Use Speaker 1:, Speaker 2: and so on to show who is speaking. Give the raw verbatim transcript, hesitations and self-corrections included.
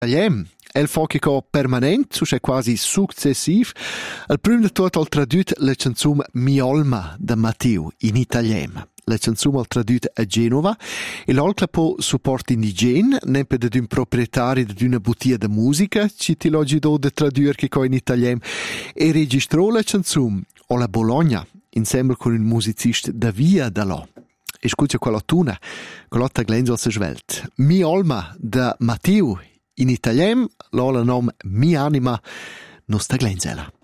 Speaker 1: Tagliem. El fochico permanent, su c'è quasi successiv. Il primo di tutto al tradut la canzone Miolma da Matteo in italiano. La canzone al tradut a Genova e l'altra po supporto indigen, nempe da un proprietario di una bottiglia di musica, ci ti logi do da tradurre che co in italiano, e registrò la canzone alla Bologna, insieme con un musicista da via da là. E scusa quella tuna, quella taglenza al svelt. Mi Olma da Matteo in italiano, la nome Mi Anima, nostra glenzela.